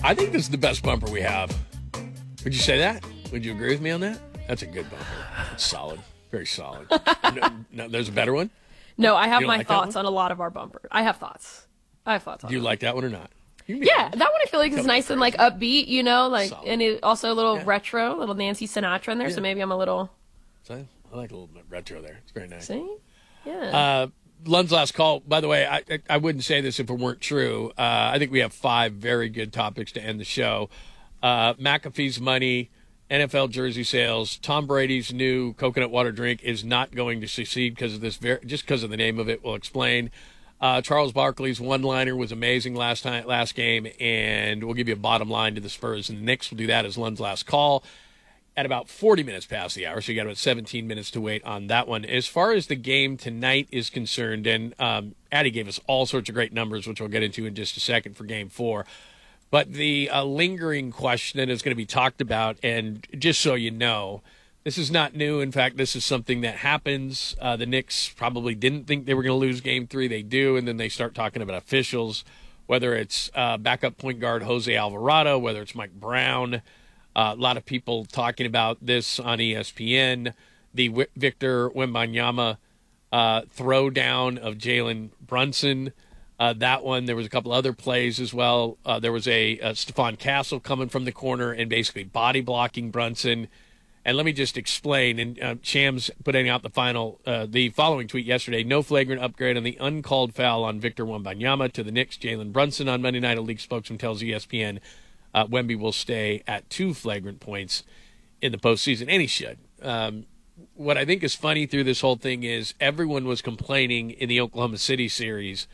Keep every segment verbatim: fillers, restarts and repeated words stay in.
I think this is the best bumper we have. Would you say that? Would you agree with me on that? That's a good bumper. It's solid. Very solid. no, no, there's a better one? No, I have my like thoughts on a lot of our bumpers. I have thoughts. I have thoughts on Do you them. like that one or not? Yeah, honest. That one I feel like is nice and like upbeat, you know, like solid. And it also a little yeah. retro, a little Nancy Sinatra in there, yeah. so maybe I'm a little. So I like a little bit retro there. It's very nice. See? Yeah. Uh, Lund's last call. By the way, I I wouldn't say this if it weren't true. Uh, I think we have five very good topics to end the show. Uh, McAfee's money, N F L jersey sales, Tom Brady's new coconut water drink is not going to succeed because of this. Very, just because of the name of it, we'll explain. Uh, Charles Barkley's one-liner was amazing last time, last game, and we'll give you a bottom line to the Spurs and the Knicks. We'll do that as Lund's last call at about forty minutes past the hour, so you got about seventeen minutes to wait on that one. As far as the game tonight is concerned, and um, Addie gave us all sorts of great numbers, which we'll get into in just a second for Game Four. But the uh, lingering question that is going to be talked about, and just so you know, this is not new. In fact, this is something that happens. Uh, the Knicks probably didn't think they were going to lose Game Three. They do, and then they start talking about officials, whether it's uh, backup point guard Jose Alvarado, whether it's Mike Brown. Uh, a lot of people talking about this on E S P N. The w- Victor Wembanyama uh, throwdown of Jalen Brunson. Uh, that one, there was a couple other plays as well. Uh, there was a, a Stephon Castle coming from the corner and basically body blocking Brunson. And let me just explain. And uh, Shams putting out the final, uh, the following tweet yesterday: no flagrant upgrade on the uncalled foul on Victor Wembanyama to the Knicks. Jalen Brunson on Monday night. A league spokesman tells E S P N uh, Wemby will stay at two flagrant points in the postseason, and he should. Um, what I think is funny through this whole thing is everyone was complaining in the Oklahoma City series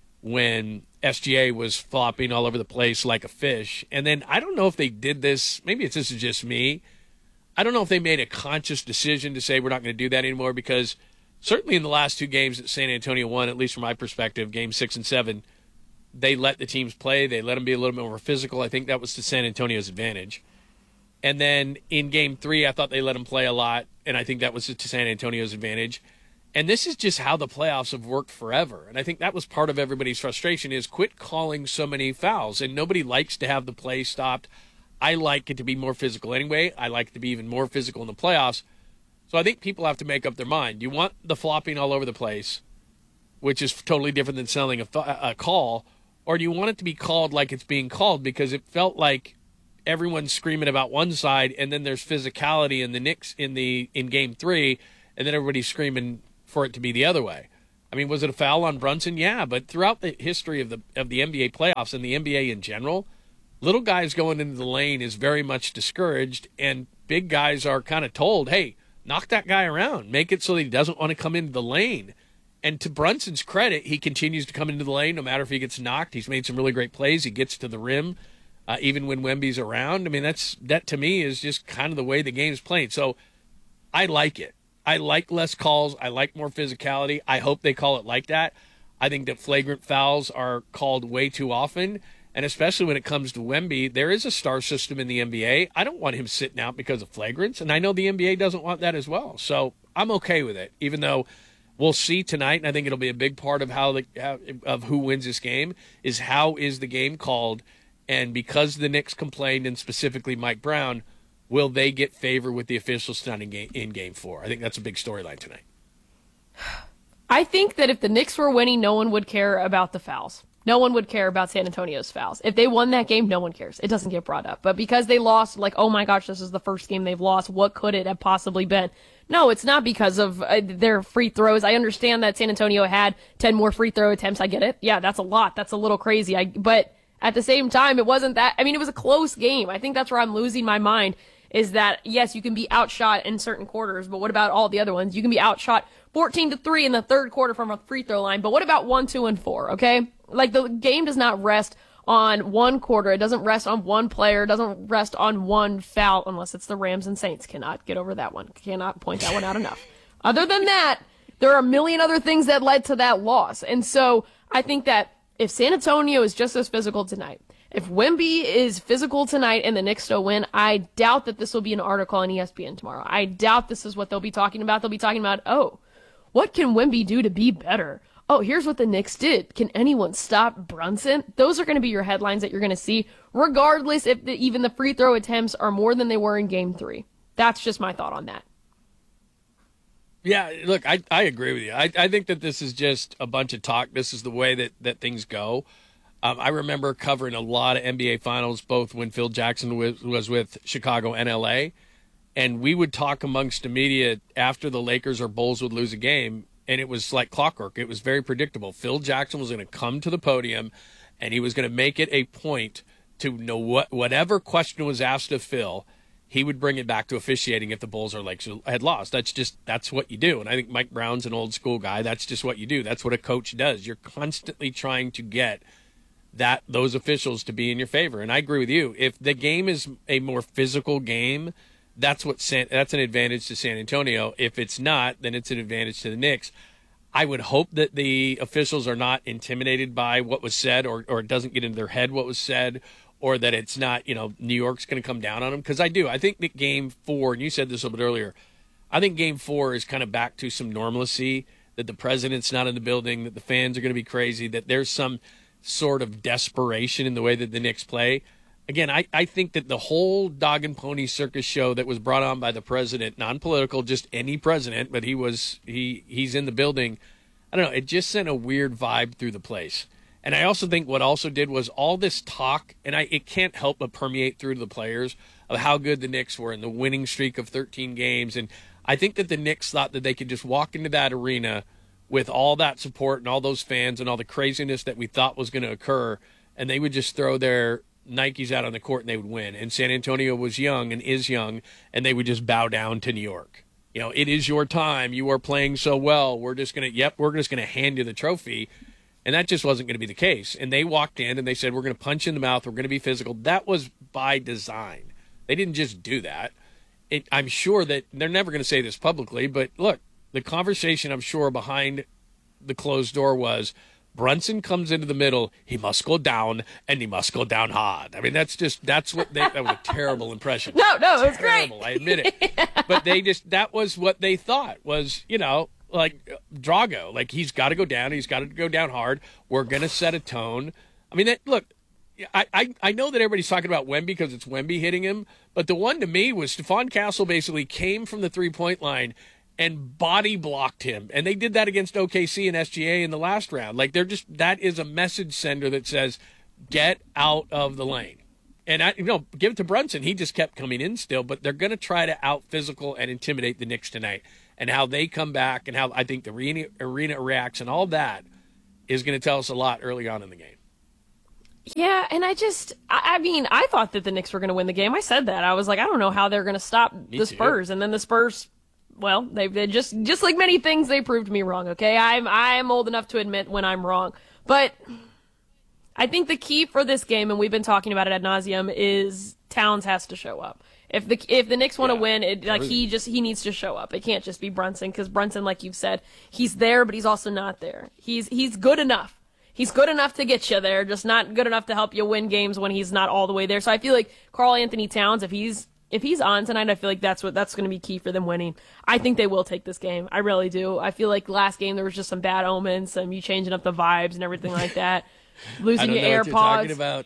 when S G A was flopping all over the place like a fish. And then I don't know if they did this. Maybe it's this is just me. I don't know if they made a conscious decision to say we're not going to do that anymore, because certainly in the last two games that San Antonio won, at least from my perspective, game six and seven, they let the teams play. They let them be a little bit more physical. I think that was to San Antonio's advantage. And then in game three, I thought they let them play a lot, and I think that was to San Antonio's advantage. And this is just how the playoffs have worked forever. And I think that was part of everybody's frustration is quit calling so many fouls. And nobody likes to have the play stopped. I like it to be more physical anyway. I like it to be even more physical in the playoffs. So I think people have to make up their mind. You want the flopping all over the place, which is totally different than selling a, a call, or do you want it to be called like it's being called? Because it felt like everyone's screaming about one side, and then there's physicality in the Knicks in the in game three, and then everybody's screaming for it to be the other way. I mean, was it a foul on Brunson? Yeah, but throughout the history of the of the N B A playoffs and the N B A in general, little guys going into the lane is very much discouraged, and big guys are kind of told, hey, knock that guy around. Make it so that he doesn't want to come into the lane. And to Brunson's credit, he continues to come into the lane no matter if he gets knocked. He's made some really great plays. He gets to the rim, uh, even when Wemby's around. I mean, that's that to me is just kind of the way the game's played. So I like it. I like less calls. I like more physicality. I hope they call it like that. I think that flagrant fouls are called way too often. And especially when it comes to Wemby, there is a star system in the N B A. I don't want him sitting out because of flagrants, and I know the N B A doesn't want that as well. So I'm okay with it, even though we'll see tonight, and I think it'll be a big part of how the how, of who wins this game is how is the game called, and because the Knicks complained, and specifically Mike Brown, will they get favor with the officials tonight in game, in game four? I think that's a big storyline tonight. I think that if the Knicks were winning, no one would care about the fouls. No one would care about San Antonio's fouls. If they won that game, no one cares. It doesn't get brought up. But because they lost, like, oh my gosh, this is the first game they've lost. What could it have possibly been? No, it's not because of uh, their free throws. I understand that San Antonio had ten more free throw attempts. I get it. Yeah, that's a lot. That's a little crazy. I, but at the same time, it wasn't that. I mean, it was a close game. I think that's where I'm losing my mind is that, yes, you can be outshot in certain quarters, but what about all the other ones? You can be outshot fourteen to three in the third quarter from a free throw line, but what about one, two, and four, okay? Like, the game does not rest on one quarter. It doesn't rest on one player. It doesn't rest on one foul, unless it's the Rams and Saints. Cannot get over that one. Cannot point that one out enough. Other than that, there are a million other things that led to that loss. And so I think that if San Antonio is just as physical tonight, if Wemby is physical tonight and the Knicks still win, I doubt that this will be an article on E S P N tomorrow. I doubt this is what they'll be talking about. They'll be talking about, oh, what can Wemby do to be better? oh, here's what the Knicks did. Can anyone stop Brunson? Those are going to be your headlines that you're going to see, regardless if the, even the free throw attempts are more than they were in game three. That's just my thought on that. Yeah, look, I, I agree with you. I, I think that this is just a bunch of talk. This is the way that, that things go. Um, I remember covering a lot of N B A finals, both when Phil Jackson was, was with Chicago and L A, and we would talk amongst the media after the Lakers or Bulls would lose a game, and it was like clockwork. It was very predictable. Phil Jackson was going to come to the podium, and he was going to make it a point to know what whatever question was asked of Phil, he would bring it back to officiating if the Bulls or Lakers had lost. That's just that's what you do. And I think Mike Brown's an old school guy. That's just what you do. That's what a coach does. You're constantly trying to get that those officials to be in your favor. And I agree with you. If the game is a more physical game, that's what San, that's an advantage to San Antonio. If it's not, then it's an advantage to the Knicks. I would hope that the officials are not intimidated by what was said, or or it doesn't get into their head what was said, or that it's not, you know, New York's going to come down on them. Because I do. I think that game four, and you said this a little bit earlier, I think game four is kind of back to some normalcy, that the president's not in the building, that the fans are going to be crazy, that there's some sort of desperation in the way that the Knicks play. Again, I, I think that the whole dog and pony circus show that was brought on by the president, non-political, just any president, but he was he he's in the building. I don't know. It just sent a weird vibe through the place. And I also think what also did was all this talk, and I it can't help but permeate through to the players of how good the Knicks were in the winning streak of thirteen games. And I think that the Knicks thought that they could just walk into that arena with all that support and all those fans and all the craziness that we thought was going to occur, and they would just throw their Nikes out on the court and they would win. And San Antonio was young and is young, and they would just bow down to New York. You know, it is your time. You are playing so well. We're just going to, yep, we're just going to hand you the trophy. And that just wasn't going to be the case. And they walked in and they said, we're going to punch you in the mouth. We're going to be physical. That was by design. They didn't just do that. It, I'm sure that they're never going to say this publicly, but look, the conversation, I'm sure, behind the closed door was Brunson comes into the middle, he must go down, and he must go down hard. I mean, that's just, that's what they, that was a terrible impression. No, no, it was terrible, great. I admit it. But they just, that was what they thought was, you know, like Drago, like he's got to go down, he's got to go down hard. We're going to set a tone. I mean, that, look, I, I, I know that everybody's talking about Wemby because it's Wemby hitting him, but the one to me was Stephon Castle basically came from the three-point line and body blocked him. And they did that against O K C and S G A in the last round. Like, they're just, that is a message sender that says, get out of the lane. And I, you know, give it to Brunson. He just kept coming in still, but they're going to try to out physical and intimidate the Knicks tonight. And how they come back and how I think the arena, arena reacts and all that is going to tell us a lot early on in the game. Yeah, and I just, I, I mean, I thought that the Knicks were going to win the game. I said that. I was like, I don't know how they're going to stop Me the too. Spurs. And then the Spurs, well, they, they just, just like many things, they proved me wrong, okay? I'm, I'm old enough to admit when I'm wrong. But I think the key for this game, and we've been talking about it ad nauseum, is Towns has to show up. If the if the Knicks want to Yeah, win, it, like he just he needs to show up. It can't just be Brunson, because Brunson, like you've said, he's there, but he's also not there. He's he's good enough. He's good enough to get you there, just not good enough to help you win games when he's not all the way there. So I feel like Karl Anthony Towns, if he's if he's on tonight, I feel like that's what that's going to be key for them winning. I think they will take this game. I really do. I feel like last game there was just some bad omens, some you changing up the vibes and everything like that. Losing I don't your know AirPods. what you're talking about.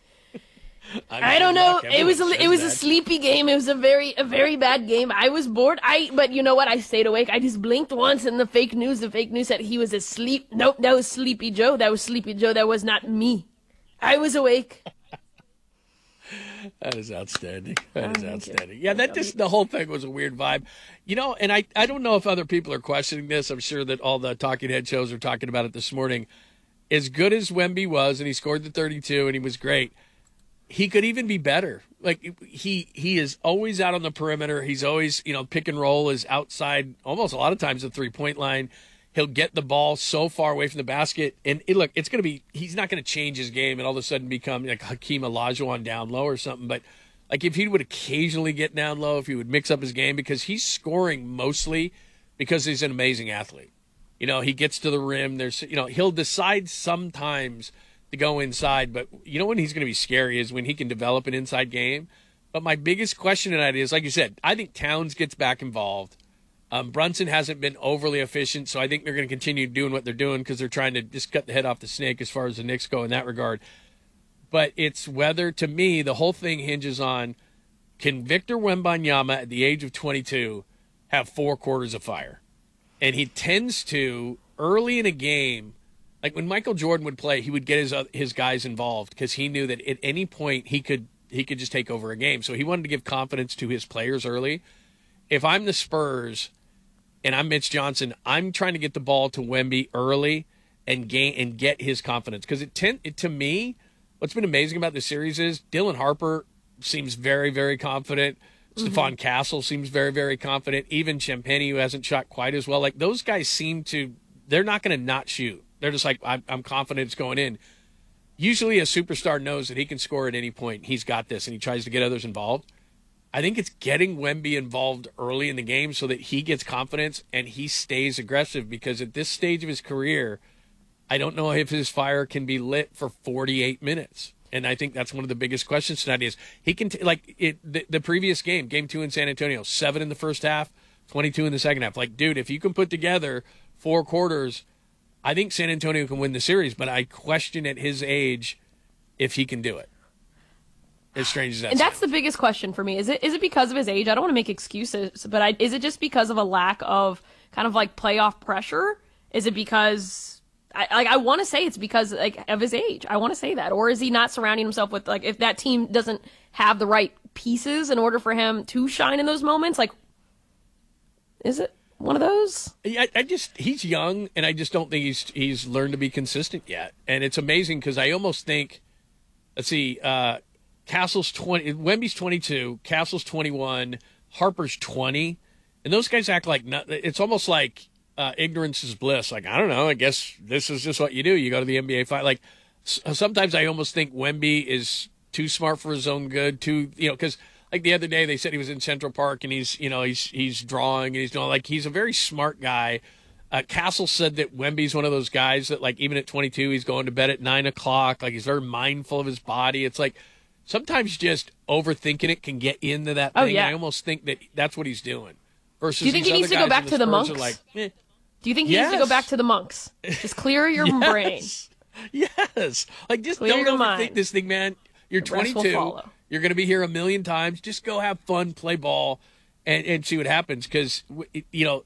I'm I don't know. shocked. It was a, Everyone it was says a that. sleepy game. It was a very a very bad game. I was bored. I but you know what? I stayed awake. I just blinked once, and the fake news the fake news said he was asleep. Nope, that was Sleepy Joe. That was Sleepy Joe. That was not me. I was awake. That is outstanding. That is thank you. outstanding. Yeah, that just the whole thing was a weird vibe. You know, and I, I don't know if other people are questioning this. I'm sure that all the talking head shows are talking about it this morning. As good as Wemby was, and he scored the thirty-two, and he was great, he could even be better. Like, he he is always out on the perimeter. He's always, you know, pick and roll is outside almost a lot of times the three-point line. He'll get the ball so far away from the basket. And it, look, it's going to be – he's not going to change his game and all of a sudden become like Hakeem Olajuwon down low or something. But, like, if he would occasionally get down low, if he would mix up his game, because he's scoring mostly because he's an amazing athlete. You know, he gets to the rim. There's, you know, he'll decide sometimes to go inside. But you know when he's going to be scary is when he can develop an inside game. But my biggest question tonight is, like you said, I think Towns gets back involved. Um, Brunson hasn't been overly efficient, so I think they're going to continue doing what they're doing because they're trying to just cut the head off the snake as far as the Knicks go in that regard. But it's whether, to me, the whole thing hinges on, can Victor Wembanyama at the age of twenty-two have four quarters of fire? And he tends to, early in a game, like when Michael Jordan would play, he would get his his guys involved because he knew that at any point he could he could just take over a game. So he wanted to give confidence to his players early. If I'm the Spurs and I'm Mitch Johnson, I'm trying to get the ball to Wemby early and gain and get his confidence. Because it, tend, it to me, what's been amazing about this series is Dylan Harper seems very, very confident. Mm-hmm. Stephon Castle seems very, very confident. Even Champagnie, who hasn't shot quite as well. Like, those guys seem to, they're not going to not shoot. They're just like, I'm, I'm confident it's going in. Usually a superstar knows that he can score at any point. He's got this, and he tries to get others involved. I think it's getting Wemby involved early in the game so that he gets confidence and he stays aggressive, because at this stage of his career, I don't know if his fire can be lit for forty-eight minutes. And I think that's one of the biggest questions tonight is he can, t- like it, the, the previous game, game two in San Antonio, seven in the first half, twenty-two in the second half. Like, dude, if you can put together four quarters, I think San Antonio can win the series, but I question at his age if he can do it. As strange as that And sounds. that's the biggest question for me. Is it is it because of his age? I don't want to make excuses, but I, is it just because of a lack of kind of like playoff pressure? Is it because I like I want to say it's because like of his age. I want to say that, or is he not surrounding himself with like if that team doesn't have the right pieces in order for him to shine in those moments? Like, is it one of those? I, I just he's young, and I just don't think he's he's learned to be consistent yet. And it's amazing because I almost think, let's see. Uh, Castle's twenty, Wemby's twenty-two, Castle's twenty-one, Harper's twenty, and those guys act like not, it's almost like uh, ignorance is bliss. Like, I don't know, I guess this is just what you do. You go to the N B A fight. Like, sometimes I almost think Wemby is too smart for his own good. Too, you know, because like the other day they said he was in Central Park and he's, you know, he's he's drawing and he's doing like he's a very smart guy. Uh, Castle said that Wemby's one of those guys that like even at twenty-two he's going to bed at nine o'clock. Like he's very mindful of his body. It's like. Sometimes just overthinking it can get into that thing. Oh, yeah. I almost think that that's what he's doing. Versus Do you think these he needs other to go guys back in to the Spurs monks? are like, eh. Do you think he Yes. needs to go back to the monks? Just clear your yes. brain. Yes. Like, just Clear don't your overthink mind. this thing, man. You're The rest will twenty-two. follow. You're going to be here a million times. Just go have fun, play ball, and, and see what happens. Because, you know,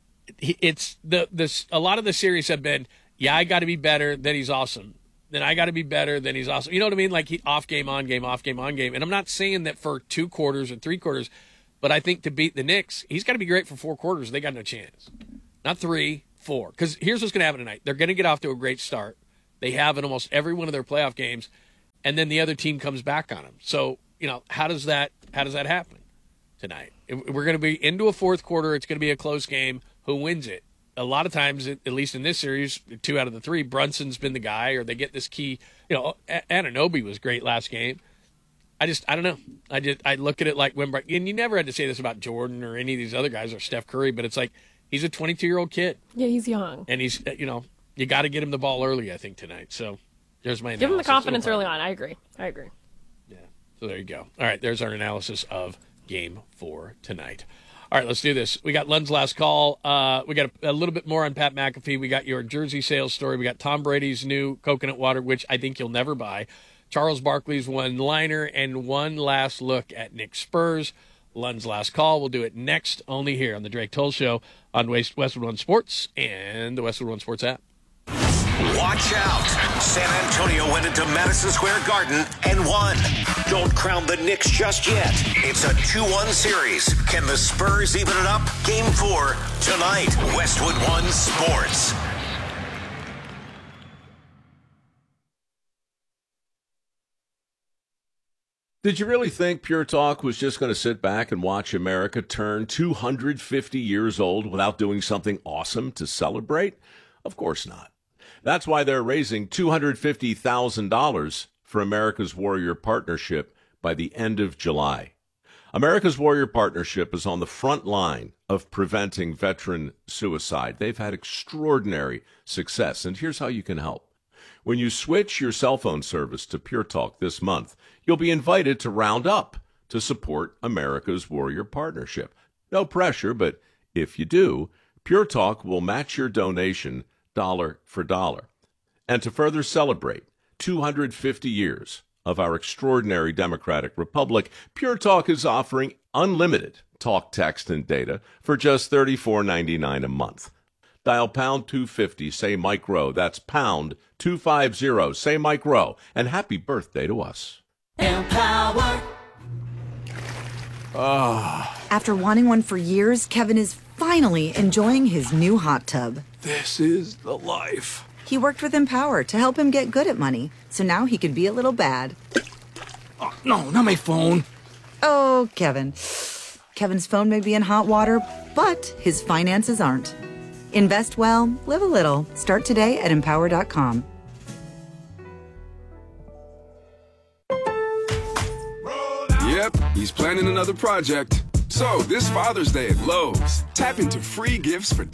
it's the this. A lot of the series have been, yeah, I got to be better. Then he's awesome. Then I got to be better. Then he's awesome. You know what I mean? Like he, off game, on game, off game, on game. And I'm not saying that for two quarters or three quarters, but I think to beat the Knicks, he's got to be great for four quarters. They got no chance. Not three, four. Because here's what's going to happen tonight. They're going to get off to a great start. They have in almost every one of their playoff games, and then the other team comes back on them. So, you know, how does that how does that happen tonight? We're going to be into a fourth quarter. It's going to be a close game. Who wins it? A lot of times, at least in this series, two out of the three, Brunson's been the guy, or they get this key. You know, Anunoby was great last game. I just, I don't know. I just, I look at it like when, and you never had to say this about Jordan or any of these other guys or Steph Curry, but it's like he's a twenty-two-year-old kid. Yeah, he's young. And he's, you know, you got to get him the ball early, I think, tonight. So there's my analysis. Give him the confidence early on. I agree. I agree. Yeah. So there you go. All right, there's our analysis of game four tonight. All right, let's do this. We got Lund's last call. Uh, we got a, a little bit more on Pat McAfee. We got your jersey sales story. We got Tom Brady's new coconut water, which I think you'll never buy. Charles Barkley's one-liner, and one last look at Nick Spurs. Lund's last call. We'll do it next, only here on the Drake Toll Show on West, Westwood One Sports and the Westwood One Sports app. Watch out. San Antonio went into Madison Square Garden and won. Don't crown the Knicks just yet. It's a two one series. Can the Spurs even it up? Game four tonight. Westwood One Sports. Did you really think Pure Talk was just going to sit back and watch America turn two hundred fifty years old without doing something awesome to celebrate? Of course not. That's why they're raising two hundred fifty thousand dollars for America's Warrior Partnership by the end of July. America's Warrior Partnership is on the front line of preventing veteran suicide. They've had extraordinary success, and here's how you can help. When you switch your cell phone service to Pure Talk this month, you'll be invited to round up to support America's Warrior Partnership. No pressure, but If you do, Pure Talk will match your donation dollar for dollar. And to further celebrate two hundred fifty years of our extraordinary democratic republic, Pure Talk is offering unlimited talk, text, and data for just thirty-four ninety-nine a month. Dial pound two fifty, say Mike Rowe. That's pound two fifty, say Mike Rowe. And happy birthday to us. Empower. Ah. After wanting one for years, Kevin is finally enjoying his new hot tub. This is the life. He worked with Empower to help him get good at money, so now he can be a little bad. Oh, no, not my phone. Oh, Kevin. Kevin's phone may be in hot water, but his finances aren't. Invest well, live a little. Start today at empower dot com. Yep, he's planning another project. So this Father's Day at Lowe's, tap into free gifts for